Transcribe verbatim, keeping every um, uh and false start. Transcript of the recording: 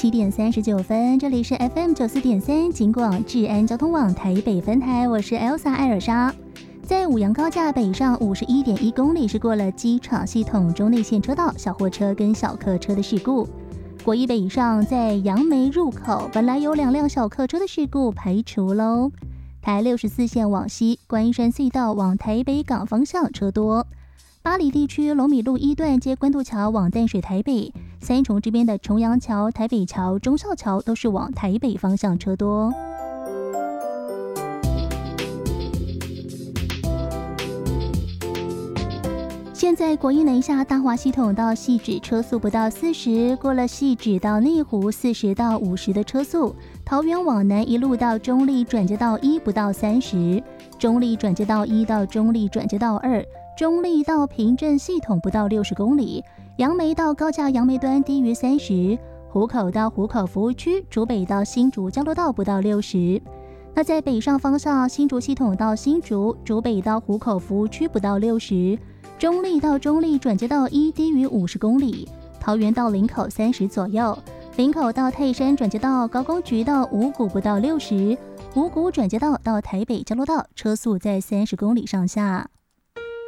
七点三十九分，这里是 F M 九四点三警广治安交通网台北分台，我是 Elsa 艾尔莎。在五杨高架北上五十一点一公里，是过了机场系统中内线车道，小货车跟小客车的事故。国一北上在杨梅入口，本来有两辆小客车的事故排除喽。台六十四线往西，观音山隧道往台北港方向车多。八里地区龙米路一段接关渡桥往淡水台北，三重这边的重阳桥、台北桥、忠孝桥都是往台北方向车多。现在国一南下大华系统到汐止车速不到四十，过了汐止到内湖四十到五十的车速，桃园往南一路到中立转接道一不到三十，中立转接道一到中立转接道二，中立到平镇系统不到六十公里，杨梅到高架杨梅端低于三十，湖口到湖口服务区，竹北到新竹交流道不到六十。那在北上方向，新竹系统到新竹，竹北到湖口服务区不到六十，中立到中立转接道一低于五十公里，桃园到林口三十左右，林口到泰山转接道高工局到五股不到六十，五股转接道到台北交流道车速在三十公里上下。